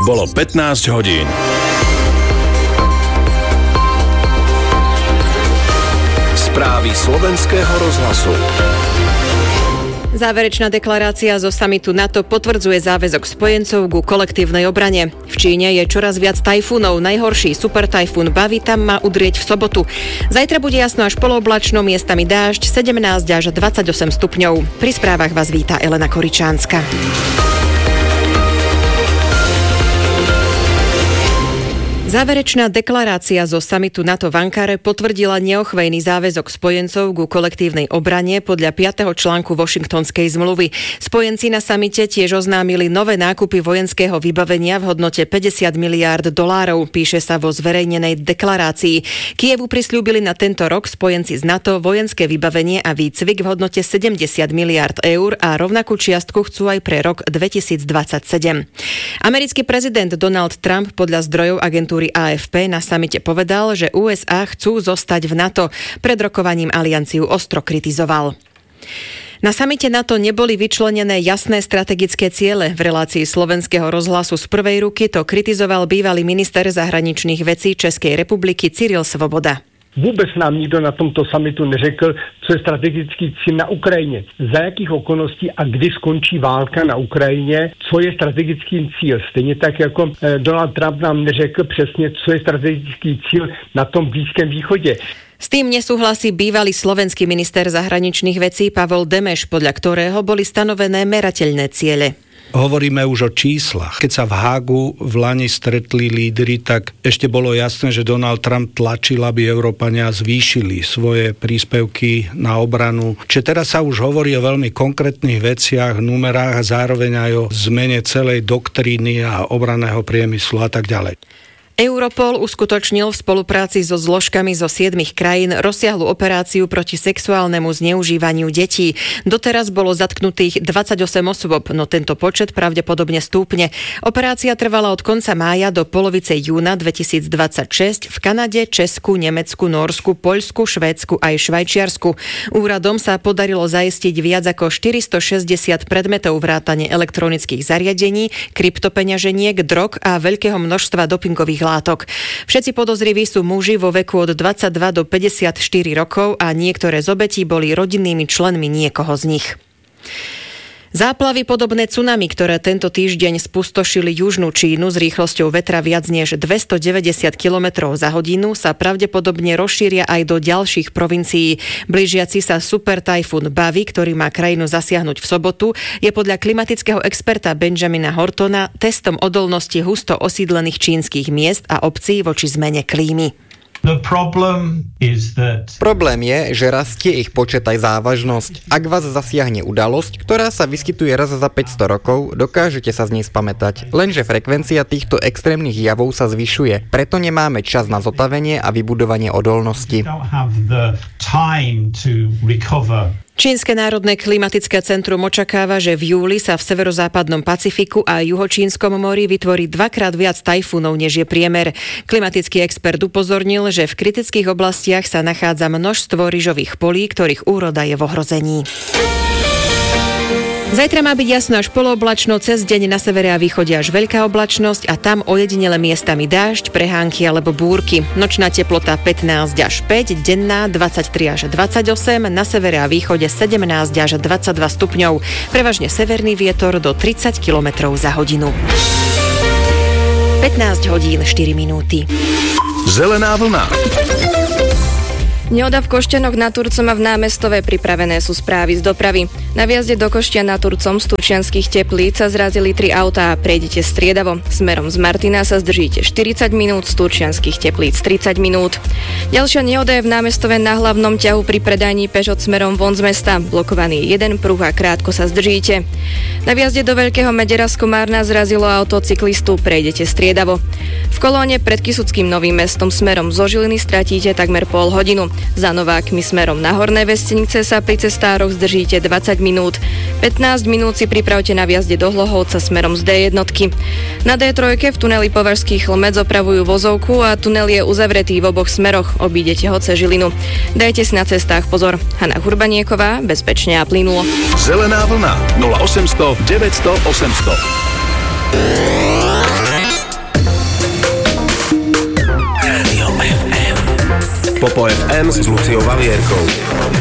Bolo 15 hodín. Správy slovenského rozhlasu. Záverečná deklarácia zo samitu NATO potvrdzuje záväzok spojencov ku kolektívnej obrane. V Číne je čoraz viac tajfúnov. Najhorší supertajfún Bavi tam má udrieť v sobotu. Zajtra bude jasno až polooblačno, miestami dážď, 17 až 28 stupňov. Pri správach vás víta Elena Koričánska. Záverečná deklarácia zo samitu NATO v Ankare potvrdila neochvejný záväzok spojencov ku kolektívnej obrane podľa 5. článku Washingtonskej zmluvy. Spojenci na samite tiež oznámili nové nákupy vojenského vybavenia v hodnote 50 miliárd dolárov, píše sa vo zverejnenej deklarácii. Kyjevu prisľúbili na tento rok spojenci z NATO vojenské vybavenie a výcvik v hodnote 70 miliárd eur a rovnakú čiastku chcú aj pre rok 2027. Americký prezident Donald Trump podľa zdrojov agentúry AFP na samite povedal, že USA chcú zostať v NATO. Pred rokovaním alianciu ostro kritizoval. Na samite NATO neboli vyčlenené jasné strategické ciele. V relácii slovenského rozhlasu z prvej ruky to kritizoval bývalý minister zahraničných vecí Českej republiky Cyril Svoboda. Vůbec nám nikdo na tomto summitu neřekl, co je strategický cíl na Ukrajině, za jakých okolností a kdy skončí válka na Ukrajině, co je strategický cíl. Stejně tak jako Donald Trump nám neřekl přesně, co je strategický cíl na tom Blízkém východě. S tým nesúhlasí bývalý slovenský minister zahraničných vecí Pavol Demeš, podľa ktorého boli stanovené merateľné ciele. Hovoríme už o číslach. Keď sa v Hágu v lani stretli lídri, tak ešte bolo jasné, že Donald Trump tlačil, aby Európania zvýšili svoje príspevky na obranu. Čiže teraz sa už hovorí o veľmi konkrétnych veciach, numerách a zároveň aj o zmene celej doktríny a obranného priemyslu a tak ďalej. Europol uskutočnil v spolupráci so zložkami zo 7 krajín rozsiahlu operáciu proti sexuálnemu zneužívaniu detí. Doteraz bolo zatknutých 28 osôb, no tento počet pravdepodobne stúpne. Operácia trvala od konca mája do polovice júna 2026 v Kanade, Česku, Nemecku, Nórsku, Poľsku, Švédsku aj Švajčiarsku. Úradom sa podarilo zaistiť viac ako 460 predmetov vrátane elektronických zariadení, kryptopeňaženiek, drog a veľkého množstva dopingových látok. Všetci podozriví sú muži vo veku od 22 do 54 rokov a niektoré z obetí boli rodinnými členmi niekoho z nich. Záplavy podobné tsunami, ktoré tento týždeň spustošili južnú Čínu s rýchlosťou vetra viac než 290 km za hodinu, sa pravdepodobne rozšíria aj do ďalších provincií. Blížiaci sa supertajfún Bavi, ktorý má krajinu zasiahnuť v sobotu, je podľa klimatického experta Benjamina Hortona testom odolnosti husto osídlených čínskych miest a obcí voči zmene klímy. Problém je, že rastie ich počet aj závažnosť. Ak vás zasiahne udalosť, ktorá sa vyskytuje raz za 500 rokov, dokážete sa z nej spamätať. Lenže frekvencia týchto extrémnych javov sa zvyšuje. Preto nemáme čas na zotavenie a vybudovanie odolnosti. Čínske národné klimatické centrum očakáva, že v júli sa v severozápadnom Pacifiku a juhočínskom mori vytvorí 2-krát viac tajfúnov, než je priemer. Klimatický expert upozornil, že v kritických oblastiach sa nachádza množstvo ryžových polí, ktorých úroda je v ohrození. Zajtra má byť jasno až polooblačno, cez deň na severe a východe až veľká oblačnosť a tam ojedinele miestami dážď, prehánky alebo búrky. Nočná teplota 15 až 5, denná 23 až 28, na severe a východe 17 až 22 stupňov. Prevažne severný vietor do 30 km za hodinu. 15 hodín 4 minúty. Zelená vlna. Nehoda v Košťanoch nad Turcom a v Námestove, pripravené sú správy z dopravy. Na vjazde do Košťan nad Turcom z Turčianskych Teplíc sa zrazili 3 autá a prejdete striedavo. Smerom z Martina sa zdržíte 40 minút, z Turčianskych Teplíc 30 minút. Ďalšia nehoda je v Námestove na hlavnom ťahu pri predajní Peugeot smerom von z mesta. Blokovaný jeden pruh a krátko sa zdržíte. Na vjazde do Veľkého Medera z Komárna zrazilo auto cyklistu, prejdete striedavo. V kolóne pred Kysuckým Novým Mestom smerom zo Žiliny stratíte takmer pol hodinu. Za Novákmi smerom na Horné Vestenice sa pri cestároch zdržíte 20 minút. 15 minút si pripravte na vjazde do Hlohovca smerom z D1. Na D3 v tuneli Považský Chlmec opravujú vozovku a tunel je uzavretý v oboch smeroch. Obídete ho cez Žilinu. Dajte si na cestách pozor. Hana Hurbanieková, bezpečne a plynulo. Zelená vlna 0800 900 800. Popo FM s Luciou Valierkou.